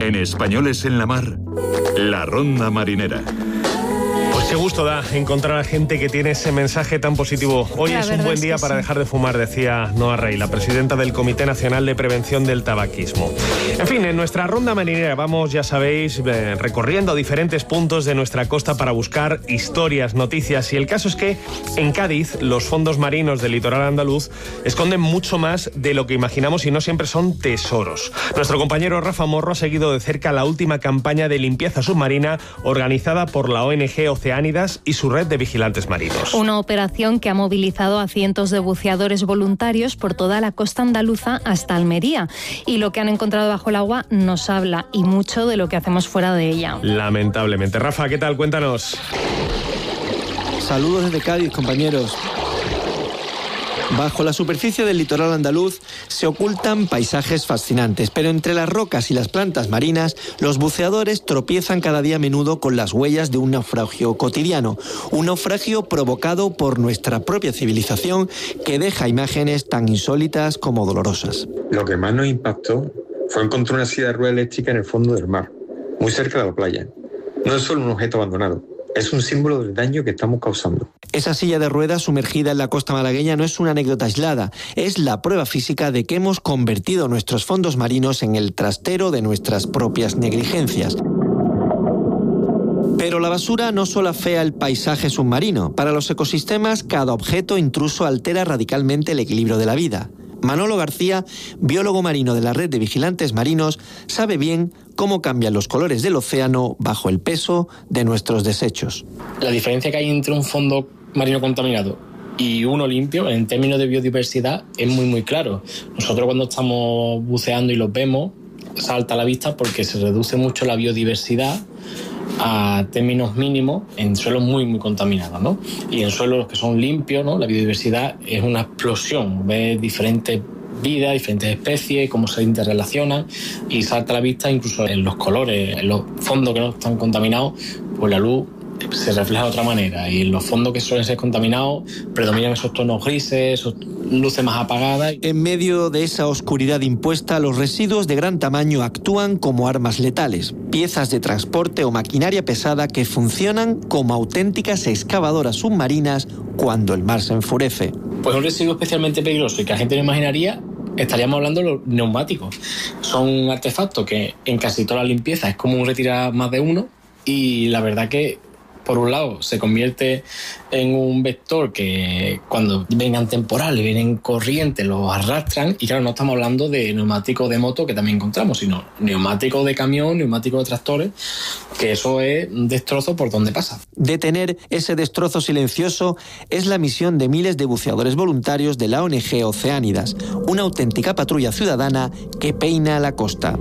En Españoles en la Mar, la Ronda Marinera. Pues qué gusto da encontrar a gente que tiene ese mensaje tan positivo. Hoy es un buen día para dejar de fumar, decía Noa Rey, la presidenta del Comité Nacional de Prevención del Tabaquismo. En fin, en nuestra ronda marinera vamos, ya sabéis, recorriendo diferentes puntos de nuestra costa para buscar historias, noticias. Y el caso es que en Cádiz los fondos marinos del litoral andaluz esconden mucho más de lo que imaginamos y no siempre son tesoros. Nuestro compañero Rafa Morro ha seguido de cerca la última campaña de limpieza submarina organizada por la ONG Oceánidas y su red de vigilantes marinos. Una operación que ha movilizado a cientos de buceadores voluntarios por toda la costa andaluza hasta Almería. Y lo que han encontrado bajo el agua nos habla y mucho de lo que hacemos fuera de ella. Lamentablemente. Rafa, ¿qué tal? Cuéntanos. Saludos desde Cádiz, compañeros. Bajo la superficie del litoral andaluz se ocultan paisajes fascinantes, pero entre las rocas y las plantas marinas, los buceadores tropiezan cada día a menudo con las huellas de un naufragio cotidiano, un naufragio provocado por nuestra propia civilización que deja imágenes tan insólitas como dolorosas. Lo que más nos impactó fue encontrar una silla de rueda eléctrica en el fondo del mar, muy cerca de la playa. No es solo un objeto abandonado, es un símbolo del daño que estamos causando. Esa silla de ruedas sumergida en la costa malagueña no es una anécdota aislada, es la prueba física de que hemos convertido nuestros fondos marinos en el trastero de nuestras propias negligencias. Pero la basura no solo afea el paisaje submarino. Para los ecosistemas, cada objeto intruso altera radicalmente el equilibrio de la vida. Manolo García, biólogo marino de la red de vigilantes marinos, sabe bien cómo cambian los colores del océano bajo el peso de nuestros desechos. La diferencia que hay entre un fondo marino contaminado y uno limpio, en términos de biodiversidad, es muy claro. Nosotros cuando estamos buceando y los vemos, salta a la vista porque se reduce mucho la biodiversidad a términos mínimos en suelos muy contaminados, ¿no? Y en suelos que son limpios, ¿no? La biodiversidad es una explosión, ves diferentes vidas, diferentes especies, cómo se interrelacionan y salta a la vista incluso en los colores, en los fondos que no están contaminados, pues la luz se refleja de otra manera y en los fondos que suelen ser contaminados predominan esos tonos grises, esas luces más apagadas. En medio de esa oscuridad impuesta, los residuos de gran tamaño actúan como armas letales, piezas de transporte o maquinaria pesada que funcionan como auténticas excavadoras submarinas cuando el mar se enfurece. Pues un residuo especialmente peligroso y que la gente no imaginaría, estaríamos hablando de los neumáticos. Son artefactos que en casi toda la limpieza es común retirar más de uno y la verdad que por un lado se convierte en un vector que cuando vengan temporales, vienen corrientes, los arrastran y claro, no estamos hablando de neumáticos de moto que también encontramos, sino neumáticos de camión, neumáticos de tractores, que eso es un destrozo por donde pasa. Detener ese destrozo silencioso es la misión de miles de buceadores voluntarios de la ONG Oceánidas, una auténtica patrulla ciudadana que peina la costa.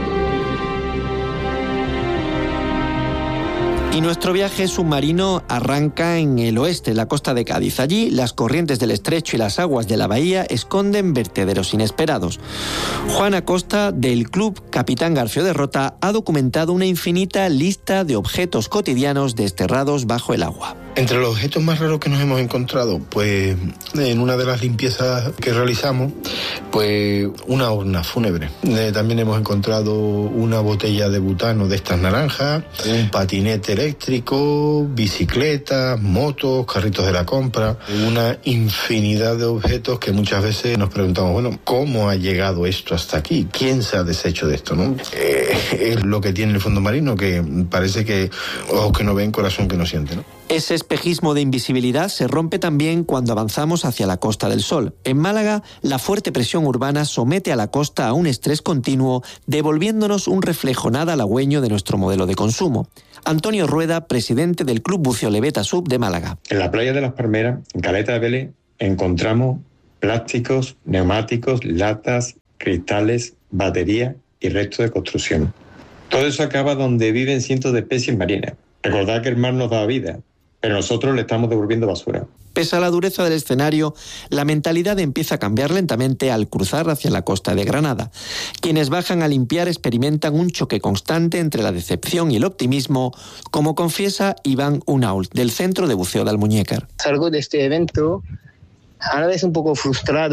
Y nuestro viaje submarino arranca en el oeste, la costa de Cádiz. Allí, las corrientes del estrecho y las aguas de la bahía esconden vertederos inesperados. Juan Acosta, del Club Capitán Garfio de Rota, ha documentado una infinita lista de objetos cotidianos desterrados bajo el agua. Entre los objetos más raros que nos hemos encontrado, pues en una de las limpiezas que realizamos, pues una urna fúnebre. También hemos encontrado una botella de butano de estas naranjas, un patinete eléctrico, bicicletas, motos, carritos de la compra, una infinidad de objetos que muchas veces nos preguntamos, bueno, ¿cómo ha llegado esto hasta aquí? ¿Quién se ha deshecho de esto, no? Es lo que tiene el fondo marino, que parece que ojos que no ven, corazón que no siente, ¿no? Ese espejismo de invisibilidad se rompe también cuando avanzamos hacia la Costa del Sol. En Málaga, la fuerte presión urbana somete a la costa a un estrés continuo, devolviéndonos un reflejo nada halagüeño de nuestro modelo de consumo. Antonio Rueda, presidente del Club Buceo Leveta Sub de Málaga. En la playa de las Palmeras, en Caleta de Vélez, encontramos plásticos, neumáticos, latas, cristales, baterías y restos de construcción. Todo eso acaba donde viven cientos de especies marinas. Recordad que el mar nos da vida, pero nosotros le estamos devolviendo basura. Pese a la dureza del escenario, la mentalidad empieza a cambiar lentamente al cruzar hacia la costa de Granada. Quienes bajan a limpiar experimentan un choque constante entre la decepción y el optimismo, como confiesa Iván Unault, del Centro de Buceo de Almuñécar. Salgo de este evento a la vez un poco frustrado,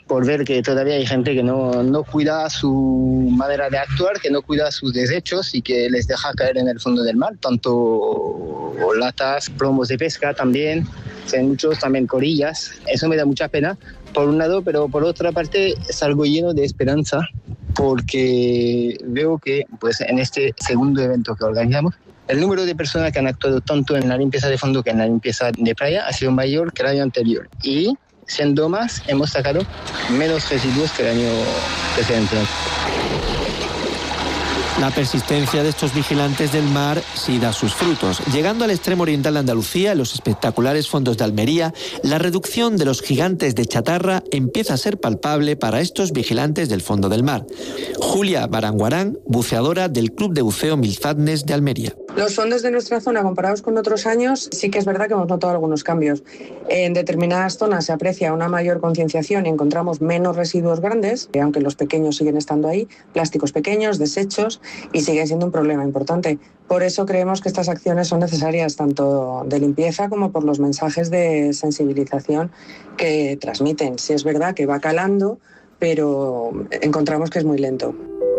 por ver que todavía hay gente que no cuida su manera de actuar, que no cuida sus desechos y que les deja caer en el fondo del mar, tanto latas, plomos de pesca también, hay muchos también corillas. Eso me da mucha pena, por un lado, pero por otra parte salgo lleno de esperanza porque veo que pues, en este segundo evento que organizamos, el número de personas que han actuado tanto en la limpieza de fondo que en la limpieza de playa ha sido mayor que el año anterior. Y siendo más, hemos sacado menos residuos que el año precedente. La persistencia de estos vigilantes del mar sí da sus frutos. Llegando al extremo oriental de Andalucía, en los espectaculares fondos de Almería, la reducción de los gigantes de chatarra empieza a ser palpable para estos vigilantes del fondo del mar. Julia Baranguarán, buceadora del Club de Buceo Milfadnes de Almería. Los fondos de nuestra zona, comparados con otros años, sí que es verdad que hemos notado algunos cambios. En determinadas zonas se aprecia una mayor concienciación y encontramos menos residuos grandes, aunque los pequeños siguen estando ahí, plásticos pequeños, desechos, y sigue siendo un problema importante. Por eso creemos que estas acciones son necesarias tanto de limpieza como por los mensajes de sensibilización que transmiten. Sí es verdad que va calando, pero encontramos que es muy lento.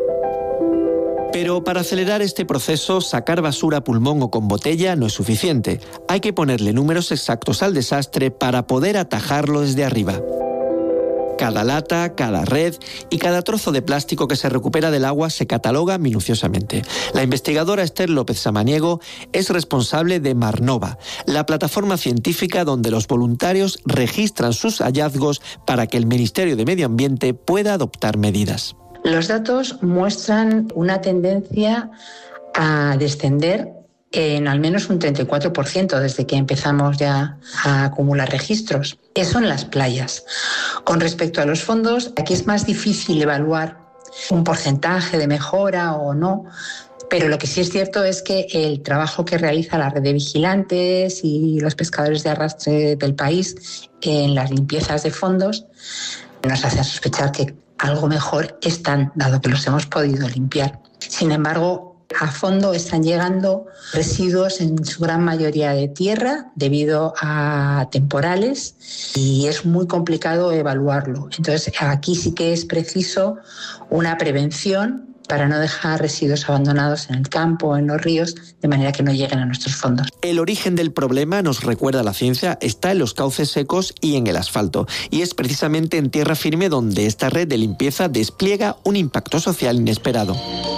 Pero para acelerar este proceso, sacar basura a pulmón o con botella no es suficiente. Hay que ponerle números exactos al desastre para poder atajarlo desde arriba. Cada lata, cada red y cada trozo de plástico que se recupera del agua se cataloga minuciosamente. La investigadora Esther López Samaniego es responsable de Marnova, la plataforma científica donde los voluntarios registran sus hallazgos para que el Ministerio de Medio Ambiente pueda adoptar medidas. Los datos muestran una tendencia a descender en al menos un 34% desde que empezamos ya a acumular registros. Eso en las playas. Con respecto a los fondos, aquí es más difícil evaluar un porcentaje de mejora o no, pero lo que sí es cierto es que el trabajo que realiza la red de vigilantes y los pescadores de arrastre del país en las limpiezas de fondos nos hace sospechar que algo mejor están, dado que los hemos podido limpiar. Sin embargo, a fondo están llegando residuos en su gran mayoría de tierra debido a temporales y es muy complicado evaluarlo. Entonces, aquí sí que es preciso una prevención para no dejar residuos abandonados en el campo o en los ríos, de manera que no lleguen a nuestros fondos. El origen del problema, nos recuerda la ciencia, está en los cauces secos y en el asfalto. Y es precisamente en tierra firme donde esta red de limpieza despliega un impacto social inesperado.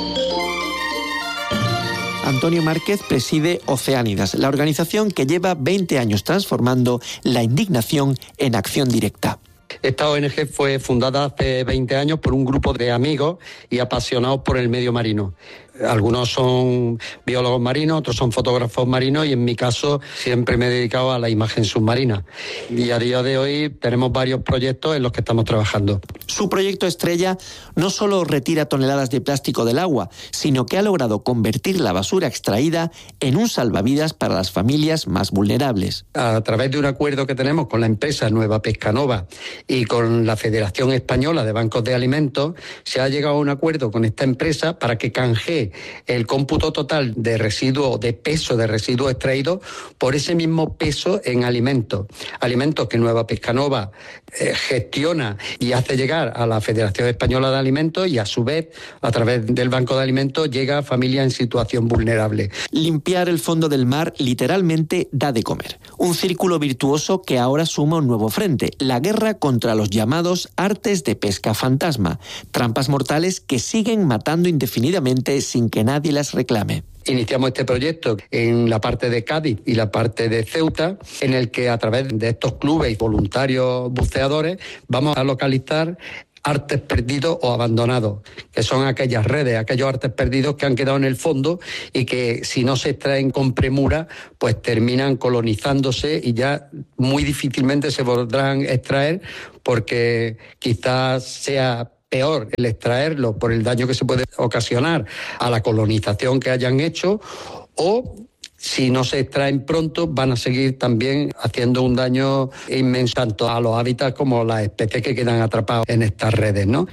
Antonio Márquez preside Oceánidas, la organización que lleva 20 años transformando la indignación en acción directa. Esta ONG fue fundada hace 20 años por un grupo de amigos y apasionados por el medio marino. Algunos son biólogos marinos, otros son fotógrafos marinos y en mi caso siempre me he dedicado a la imagen submarina. Y a día de hoy tenemos varios proyectos en los que estamos trabajando. Su proyecto estrella no solo retira toneladas de plástico del agua, sino que ha logrado convertir la basura extraída en un salvavidas para las familias más vulnerables. A través de un acuerdo que tenemos con la empresa Nueva Pescanova y con la Federación Española de Bancos de Alimentos, se ha llegado a un acuerdo con esta empresa para que canjee el cómputo total de residuos, de peso de residuos extraídos por ese mismo peso en alimentos. Alimentos que Nueva Pescanova gestiona y hace llegar a la Federación Española de Alimentos y a su vez, a través del Banco de Alimentos, llega a familias en situación vulnerable. Limpiar el fondo del mar literalmente da de comer. Un círculo virtuoso que ahora suma un nuevo frente, la guerra contra los llamados artes de pesca fantasma, trampas mortales que siguen matando indefinidamente sin que nadie las reclame. Iniciamos este proyecto en la parte de Cádiz y la parte de Ceuta, en el que a través de estos clubes y voluntarios buceadores vamos a localizar artes perdidos o abandonados, que son aquellas redes, aquellos artes perdidos que han quedado en el fondo y que si no se extraen con premura, pues terminan colonizándose y ya muy difícilmente se podrán extraer porque quizás sea peor el extraerlo por el daño que se puede ocasionar a la colonización que hayan hecho, o si no se extraen pronto van a seguir también haciendo un daño inmenso tanto a los hábitats como a las especies que quedan atrapadas en estas redes, ¿no?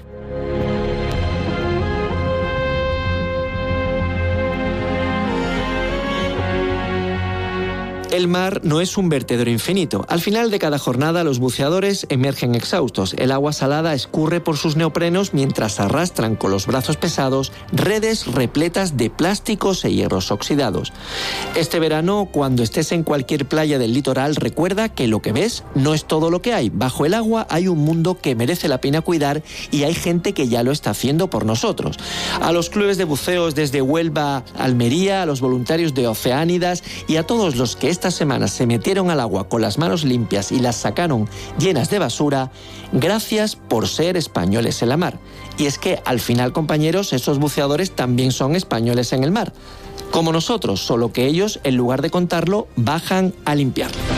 El mar no es un vertedero infinito. Al final de cada jornada los buceadores emergen exhaustos. El agua salada escurre por sus neoprenos mientras arrastran con los brazos pesados redes repletas de plásticos e hierros oxidados. Este verano, cuando estés en cualquier playa del litoral, recuerda que lo que ves no es todo lo que hay. Bajo el agua hay un mundo que merece la pena cuidar y hay gente que ya lo está haciendo por nosotros. A los clubes de buceos desde Huelva, Almería, a los voluntarios de Oceánidas y a todos los que esta semana se metieron al agua con las manos limpias y las sacaron llenas de basura, gracias por ser españoles en la mar. Y es que al final, compañeros, esos buceadores también son españoles en el mar, como nosotros, solo que ellos, en lugar de contarlo, bajan a limpiarlo.